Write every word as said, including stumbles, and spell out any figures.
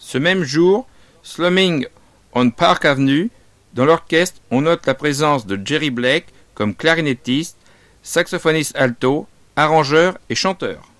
Ce même jour, Slumming on Park Avenue, dans l'orchestre, on note la présence de Jerry Blake comme clarinettiste, saxophoniste alto, arrangeur et chanteur.